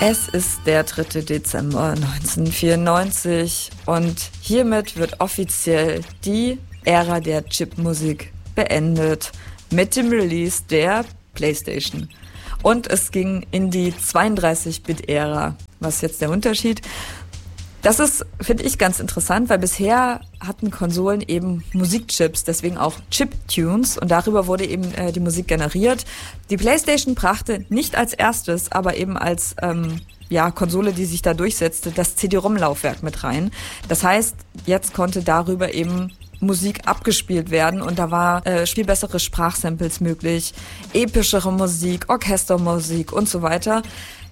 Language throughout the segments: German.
Es ist der 3. Dezember 1994 und hiermit wird offiziell die Ära der Chipmusik beendet mit dem Release der PlayStation. Und es ging in die 32-Bit-Ära. Was ist jetzt der Unterschied? Das ist, finde ich, ganz interessant, weil bisher hatten Konsolen eben Musikchips, deswegen auch Chiptunes, und darüber wurde eben die Musik generiert. Die PlayStation brachte nicht als erstes, aber eben als Konsole, die sich da durchsetzte, das CD-ROM-Laufwerk mit rein. Das heißt, jetzt konnte darüber eben Musik abgespielt werden und da war viel bessere Sprachsamples möglich, epischere Musik, Orchestermusik und so weiter.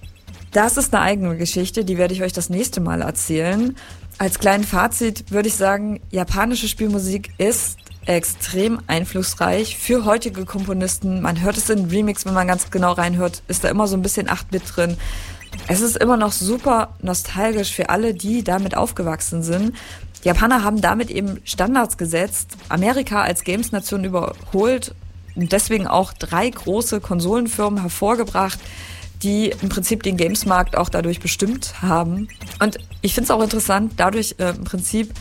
Das ist eine eigene Geschichte, die werde ich euch das nächste Mal erzählen. Als kleinen Fazit würde ich sagen, japanische Spielmusik ist extrem einflussreich für heutige Komponisten. Man hört es in Remix, wenn man ganz genau reinhört, ist da immer so ein bisschen 8-Bit drin. Es ist immer noch super nostalgisch für alle, die damit aufgewachsen sind. Die Japaner haben damit eben Standards gesetzt, Amerika als Games-Nation überholt und deswegen auch 3 große Konsolenfirmen hervorgebracht, die im Prinzip den Gamesmarkt auch dadurch bestimmt haben. Und ich finde es auch interessant, dadurch im Prinzip,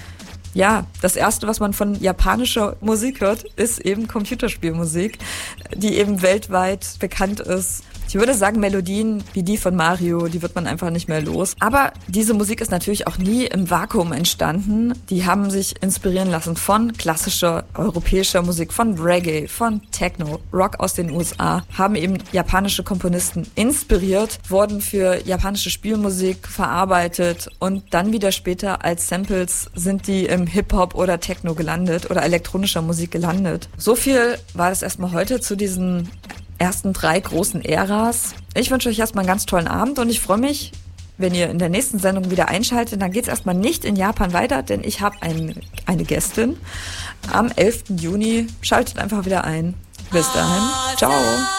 das Erste, was man von japanischer Musik hört, ist eben Computerspielmusik, die eben weltweit bekannt ist. Ich würde sagen, Melodien wie die von Mario, die wird man einfach nicht mehr los. Aber diese Musik ist natürlich auch nie im Vakuum entstanden. Die haben sich inspirieren lassen von klassischer europäischer Musik, von Reggae, von Techno, Rock aus den USA, haben eben japanische Komponisten inspiriert, wurden für japanische Spielmusik verarbeitet und dann wieder später als Samples sind die im Hip-Hop oder Techno gelandet oder elektronischer Musik gelandet. So viel war das erstmal heute zu diesen ersten 3 großen Äras. Ich wünsche euch erstmal einen ganz tollen Abend und ich freue mich, wenn ihr in der nächsten Sendung wieder einschaltet. Dann geht es erstmal nicht in Japan weiter, denn ich habe eine Gästin am 11. Juni. Schaltet einfach wieder ein. Bis dahin. Ciao.